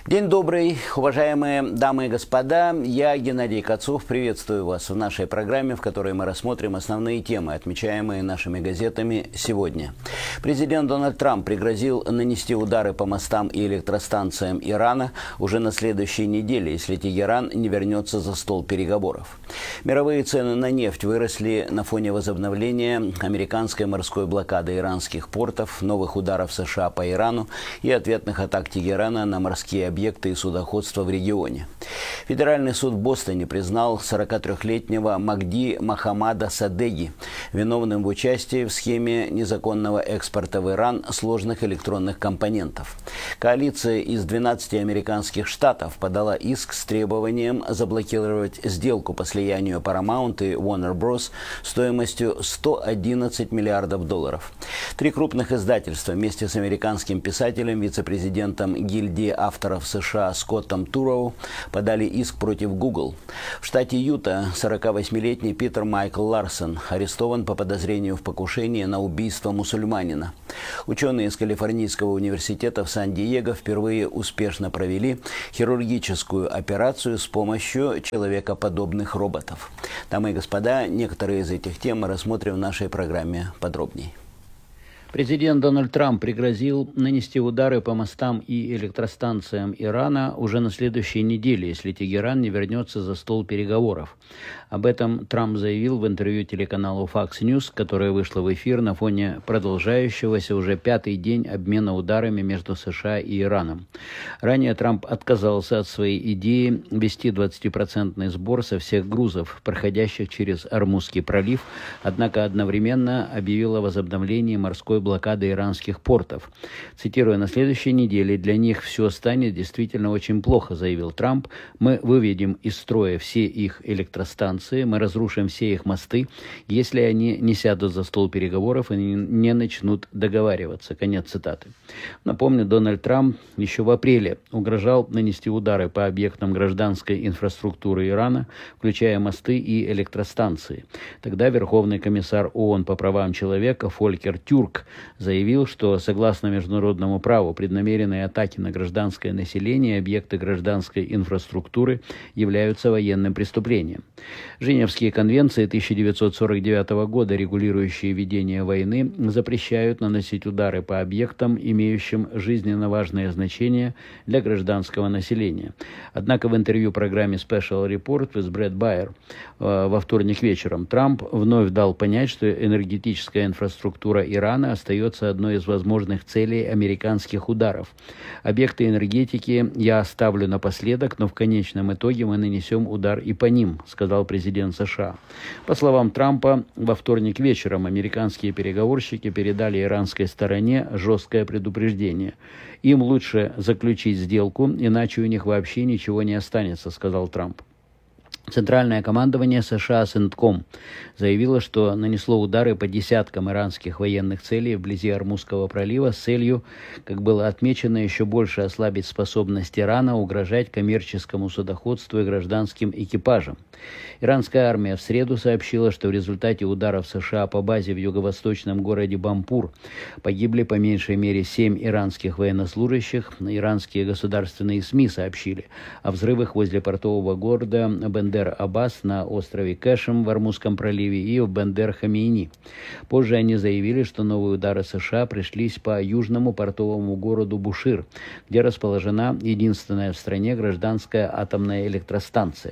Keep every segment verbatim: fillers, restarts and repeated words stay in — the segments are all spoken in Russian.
День добрый, уважаемые дамы и господа. Я, Геннадий Кацув, приветствую вас в нашей программе, в которой мы рассмотрим основные темы, отмечаемые нашими газетами сегодня. Президент Дональд Трамп пригрозил нанести удары по мостам и электростанциям Ирана уже на следующей неделе, если Тегеран не вернется за стол переговоров. Мировые цены на нефть выросли на фоне возобновления американской морской блокады иранских портов, новых ударов США по Ирану и ответных атак Тегерана на морские объекты. объекты и судоходства в регионе. Федеральный суд в Бостоне признал сорокатрёхлетнего Магди Мохаммада Садеги виновным в участии в схеме незаконного экспорта в Иран сложных электронных компонентов. Коалиция из двенадцати американских штатов подала иск с требованием заблокировать сделку по слиянию Paramount и Warner Bros. Стоимостью сто одиннадцать миллиардов долларов. Три крупных издательства вместе с американским писателем, вице-президентом гильдии авторов США Скоттом Туроу подали иск против Google. В штате Юта сорокавосьмилетний Питер Майкл Ларсон арестован по подозрению в покушении на убийство мусульманина. Ученые из Калифорнийского университета в Сан-Диего впервые успешно провели хирургическую операцию с помощью человекоподобных роботов. Дамы и господа, некоторые из этих тем мы рассмотрим в нашей программе подробнее. Президент Дональд Трамп пригрозил нанести удары по мостам и электростанциям Ирана уже на следующей неделе, если Тегеран не вернется за стол переговоров. Об этом Трамп заявил в интервью телеканалу Fox News, которое вышло в эфир на фоне продолжающегося уже пятый день обмена ударами между США и Ираном. Ранее Трамп отказался от своей идеи ввести двадцатипроцентный сбор со всех грузов, проходящих через Ормузский пролив, однако одновременно объявил о возобновлении морской блокады иранских портов. Цитируя: «На следующей неделе для них все станет действительно очень плохо», — заявил Трамп. «Мы выведем из строя все их электростанции, мы разрушим все их мосты, если они не сядут за стол переговоров и не начнут договариваться». Конец цитаты. Напомню, Дональд Трамп еще в апреле угрожал нанести удары по объектам гражданской инфраструктуры Ирана, включая мосты и электростанции. Тогда Верховный комиссар ООН по правам человека Фолькер Тюрк заявил, что, согласно международному праву, преднамеренные атаки на гражданское население и объекты гражданской инфраструктуры являются военным преступлением. Женевские конвенции тысяча девятьсот сорок девятого года, регулирующие ведение войны, запрещают наносить удары по объектам, имеющим жизненно важное значение для гражданского населения. Однако в интервью программе Special Report with Брэд Байер во вторник вечером Трамп вновь дал понять, что энергетическая инфраструктура Ирана остается одной из возможных целей американских ударов. «Объекты энергетики я оставлю напоследок, но в конечном итоге мы нанесем удар и по ним», — сказал президент США. По словам Трампа, во вторник вечером американские переговорщики передали иранской стороне жесткое предупреждение. «Им лучше заключить сделку, иначе у них вообще ничего не останется», — сказал Трамп. Центральное командование США Центком заявило, что нанесло удары по десяткам иранских военных целей вблизи Ормузского пролива с целью, как было отмечено, еще больше ослабить способность Ирана угрожать коммерческому судоходству и гражданским экипажам. Иранская армия в среду сообщила, что в результате ударов США по базе в юго-восточном городе Бампур погибли по меньшей мере семь иранских военнослужащих. Иранские государственные СМИ сообщили о взрывах возле портового города Бендер-Аббас на острове Кэшем в Ормузском проливе и в Бендер-Хамейни. Позже они заявили, что новые удары США пришлись по южному портовому городу Бушир, где расположена единственная в стране гражданская атомная электростанция.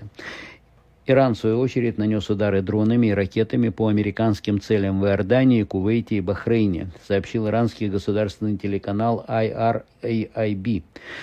Иран, в свою очередь, нанес удары дронами и ракетами по американским целям в Иордании, Кувейте и Бахрейне, сообщил иранский государственный телеканал ай ар эй ай би.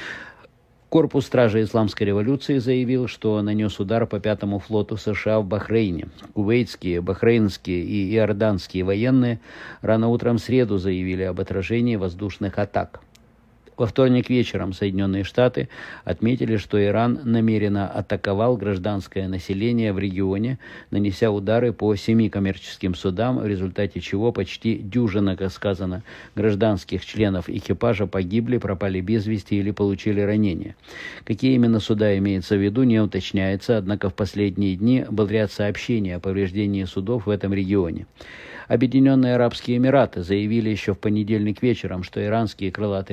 Корпус стражей исламской революции заявил, что нанес удар по пятому флоту США в Бахрейне. Кувейтские, бахрейнские и иорданские военные рано утром в среду заявили об отражении воздушных атак. Во вторник вечером Соединенные Штаты отметили, что Иран намеренно атаковал гражданское население в регионе, нанеся удары по семи коммерческим судам, в результате чего почти дюжина, как сказано, гражданских членов экипажа погибли, пропали без вести или получили ранения. Какие именно суда имеется в виду, не уточняется, однако в последние дни был ряд сообщений о повреждении судов в этом регионе. Объединенные Арабские Эмираты заявили еще в понедельник вечером, что иранские крылатые ракеты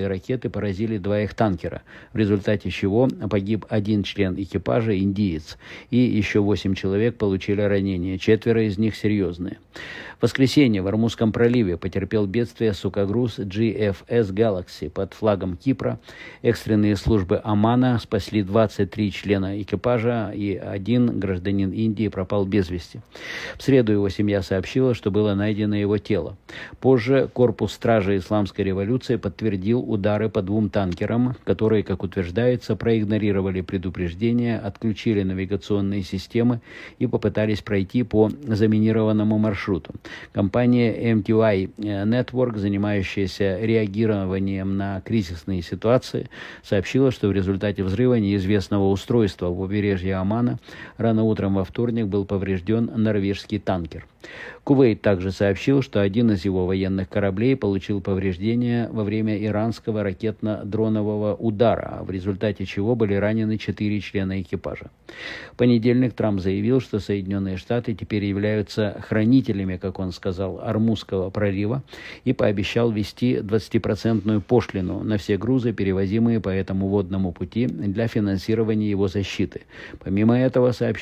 поразили два их танкера, в результате чего погиб один член экипажа, индиец, и еще восемь человек получили ранения, четверо из них серьезные. В воскресенье в Ормузском проливе потерпел бедствие сухогруз джи эф эс Galaxy под флагом Кипра. Экстренные службы Омана спасли двадцать три члена экипажа, и один гражданин Индии пропал без вести. В среду его семья сообщила, что было найдено его тело. Позже корпус стражи Исламской революции подтвердил удары по двум танкерам, которые, как утверждается, проигнорировали предупреждения, отключили навигационные системы и попытались пройти по заминированному маршруту. Компания эм ти ай Network, занимающаяся реагированием на кризисные ситуации, сообщила, что в результате взрыва неизвестного устройства в побережье Омана рано утром во вторник был поврежден норвежский танкер. Кувейт также сообщил, что один из его военных кораблей получил повреждения во время иранского ракетно-дронового удара, в результате чего были ранены четыре члена экипажа. В понедельник Трамп заявил, что Соединенные Штаты теперь являются хранителями, как он сказал, Ормузского пролива, и пообещал ввести двадцатипроцентную пошлину на все грузы, перевозимые по этому водному пути, для финансирования его защиты. Помимо этого, сообщил